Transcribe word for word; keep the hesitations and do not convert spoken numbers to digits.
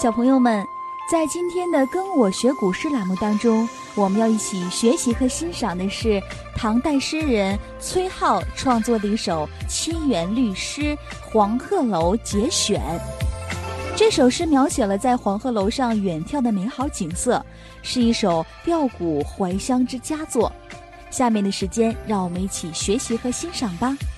小朋友们，在今天的跟我学古诗栏目当中，我们要一起学习和欣赏的是唐代诗人崔颢创作的一首七言律诗《黄鹤楼节选》。这首诗描写了在黄鹤楼上远眺的美好景色，是一首吊古怀乡之佳作。下面的时间，让我们一起学习和欣赏吧。